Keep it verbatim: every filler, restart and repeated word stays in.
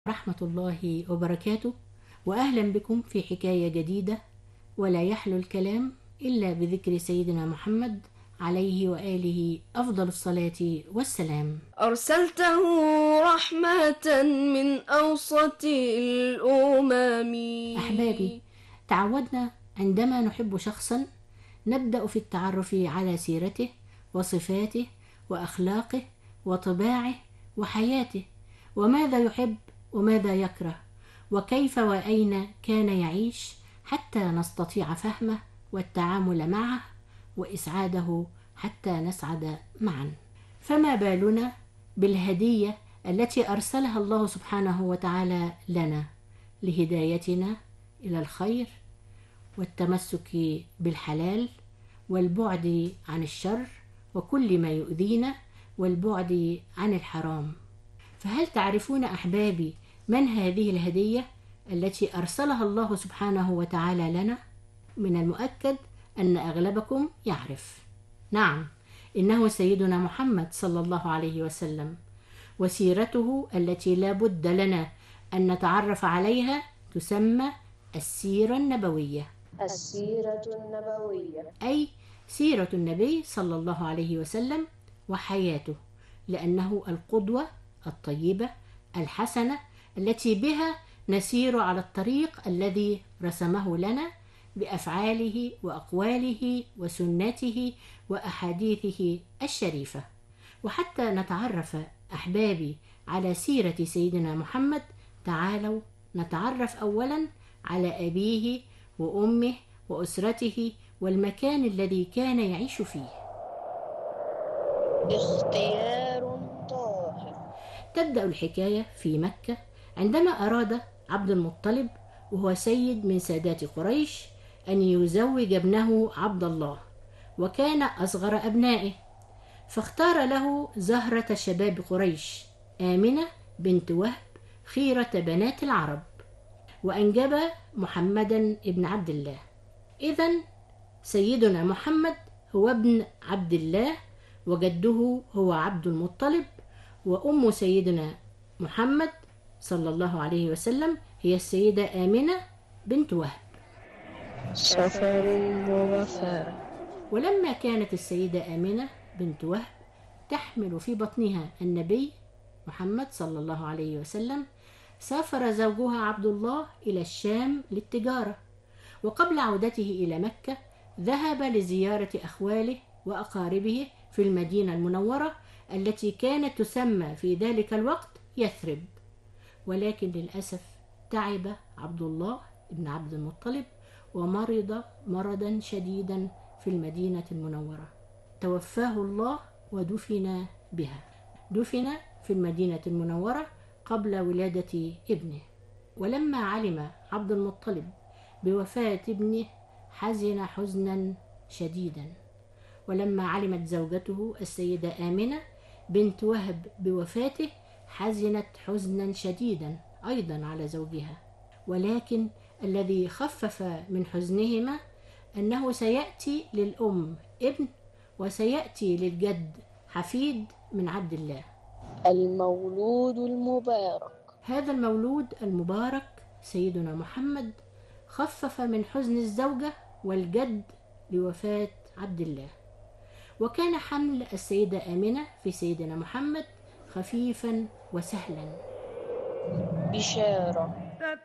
ورحمة الله وبركاته، وأهلا بكم في حكاية جديدة. ولا يحلو الكلام إلا بذكر سيدنا محمد عليه وآله أفضل الصلاة والسلام. أرسلته رحمة من أوسط الأمم. أحبابي، تعودنا عندما نحب شخصا نبدأ في التعرف على سيرته وصفاته وأخلاقه وطباعه وحياته، وماذا يحب وماذا يكره، وكيف وأين كان يعيش، حتى نستطيع فهمه والتعامل معه وإسعاده حتى نسعد معا. فما بالنا بالهدية التي أرسلها الله سبحانه وتعالى لنا لهدايتنا إلى الخير والتمسك بالحلال والبعد عن الشر وكل ما يؤذينا والبعد عن الحرام. فهل تعرفون أحبابي من هذه الهدية التي أرسلها الله سبحانه وتعالى لنا؟ من المؤكد أن أغلبكم يعرف. نعم، إنه سيدنا محمد صلى الله عليه وسلم، وسيرته التي لا بد لنا أن نتعرف عليها تسمى السيرة النبوية. السيرة النبوية أي سيرة النبي صلى الله عليه وسلم وحياته، لأنه القدوة الطيبة الحسنة التي بها نسير على الطريق الذي رسمه لنا بأفعاله وأقواله وسنته وأحاديثه الشريفة. وحتى نتعرف أحبابي على سيرة سيدنا محمد، تعالوا نتعرف أولا على أبيه وأمه وأسرته والمكان الذي كان يعيش فيه. اختيار طاهر. تبدأ الحكاية في مكة عندما أراد عبد المطلب، وهو سيد من سادات قريش، أن يزوج ابنه عبد الله، وكان أصغر أبنائه، فاختار له زهرة شباب قريش آمنة بنت وهب خيرة بنات العرب، وأنجب محمدا ابن عبد الله. إذن سيدنا محمد هو ابن عبد الله، وجده هو عبد المطلب، وأم سيدنا محمد صلى الله عليه وسلم هي السيدة آمنة بنت وهب. سفر ووفاء. ولما كانت السيدة آمنة بنت وهب تحمل في بطنها النبي محمد صلى الله عليه وسلم، سافر زوجها عبد الله إلى الشام للتجارة، وقبل عودته إلى مكة ذهب لزيارة أخواله وأقاربه في المدينة المنورة التي كانت تسمى في ذلك الوقت يثرب. ولكن للأسف تعب عبد الله بن عبد المطلب ومرض مرضا شديدا في المدينة المنورة، توفاه الله ودفن بها. دفن في المدينة المنورة قبل ولادة ابنه. ولما علم عبد المطلب بوفاة ابنه حزن حزنا شديدا، ولما علمت زوجته السيدة آمنة بنت وهب بوفاته حزنت حزنا شديدا أيضا على زوجها. ولكن الذي خفف من حزنهما أنه سيأتي للأم ابن، وسيأتي للجد حفيد من عبد الله، المولود المبارك. هذا المولود المبارك سيدنا محمد خفف من حزن الزوجة والجد لوفاة عبد الله. وكان حمل السيدة آمنة في سيدنا محمد خفيفا وسهلا. بشارة.